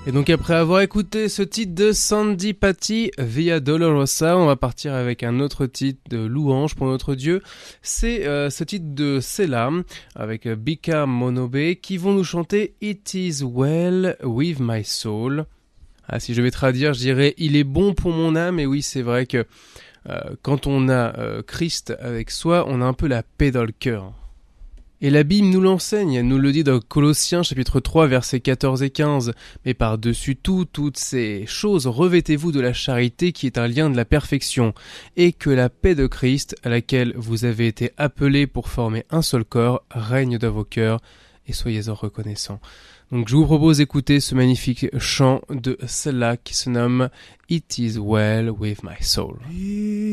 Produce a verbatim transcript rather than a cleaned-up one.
Et donc après avoir écouté ce titre de Sandi Patty, Via Dolorosa, on va partir avec un autre titre de louange pour notre Dieu. C'est euh, ce titre de Selah avec Bika Monobe qui vont nous chanter It is well with my soul. Ah, si je vais traduire, je dirais il est bon pour mon âme. Et oui, c'est vrai que euh, quand on a euh, Christ avec soi, on a un peu la paix dans le cœur. Et la Bible nous l'enseigne, elle nous le dit dans Colossiens chapitre trois versets quatorze et quinze. Mais par-dessus tout, toutes ces choses, revêtez-vous de la charité qui est un lien de la perfection, et que la paix de Christ, à laquelle vous avez été appelés pour former un seul corps, règne dans vos cœurs, et soyez-en reconnaissants. Donc je vous propose d'écouter ce magnifique chant de Selah qui se nomme It is well with my soul.